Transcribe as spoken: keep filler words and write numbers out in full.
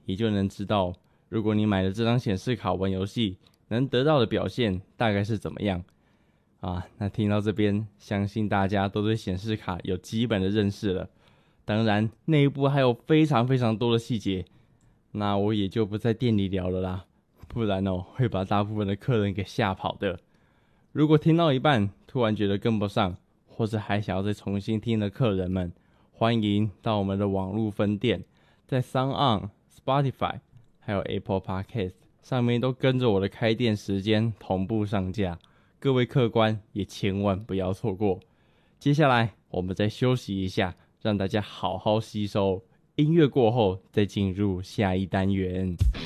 也就能知道，如果你买了这张显示卡玩游戏，能得到的表现大概是怎么样啊？那听到这边，相信大家都对显示卡有基本的认识了。当然，内部还有非常非常多的细节，那我也就不在店里聊了啦，不然哦会把大部分的客人给吓跑的。如果听到一半突然觉得跟不上，或是还想要再重新听的客人们，欢迎到我们的网络分店，在 SoundOn、Spotify 还有 Apple Podcast 上面都跟着我的开店时间同步上架，各位客官也千万不要错过。接下来我们再休息一下，让大家好好吸收，音乐过后再进入下一单元。